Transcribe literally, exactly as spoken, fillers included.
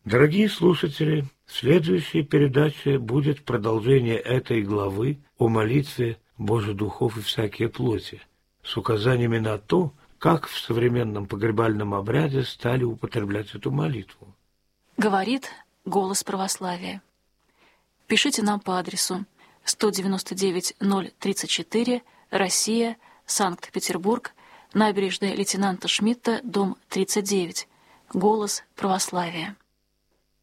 Дорогие слушатели, следующая передача будет продолжение этой главы о молитве «Боже духов и всякие плоти» с указаниями на то, как в современном погребальном обряде стали употреблять эту молитву. Говорит голос православия. Пишите нам по адресу сто девяносто девять ноль тридцать четыре, Россия, Санкт-Петербург, набережная лейтенанта Шмидта, дом тридцать девять. Голос православия.